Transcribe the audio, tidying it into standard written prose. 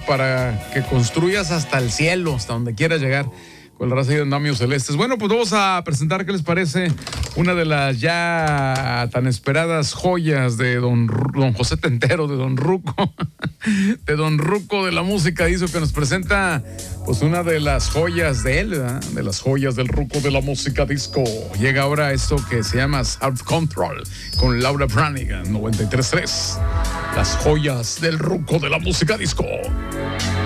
para que construyas hasta el cielo, hasta donde quieras llegar con la raza de andamios celestes. Bueno, pues vamos a presentar, ¿qué les parece? Una de las ya tan esperadas joyas de don José Tentero, de don Ruco, de don Ruco de la música disco, que nos presenta pues una de las joyas de él, ¿verdad? De las joyas del Ruco de la música disco. Llega ahora esto que se llama Self Control con Laura Branigan, 93.3. Las joyas del Ruco de la música disco.